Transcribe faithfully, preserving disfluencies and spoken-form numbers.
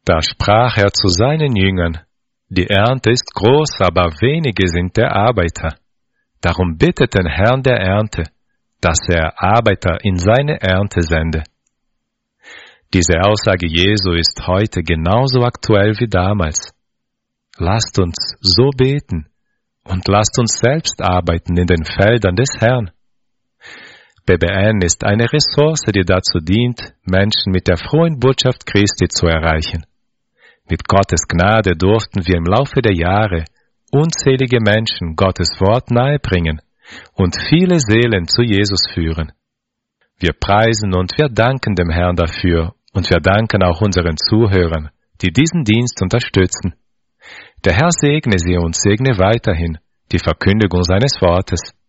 Da sprach er zu seinen Jüngern: Die Ernte ist groß, aber wenige sind der Arbeiter. Darum bittet den Herrn der Ernte, dass er Arbeiter in seine Ernte sende. Diese Aussage Jesu ist heute genauso aktuell wie damals. Lasst uns so beten und lasst uns selbst arbeiten in den Feldern des Herrn. B B N ist eine Ressource, die dazu dient, Menschen mit der frohen Botschaft Christi zu erreichen. Mit Gottes Gnade durften wir im Laufe der Jahre unzählige Menschen Gottes Wort nahebringen und viele Seelen zu Jesus führen. Wir preisen und wir danken dem Herrn dafür und wir danken auch unseren Zuhörern, die diesen Dienst unterstützen. Der Herr segne sie und segne weiterhin die Verkündigung seines Wortes.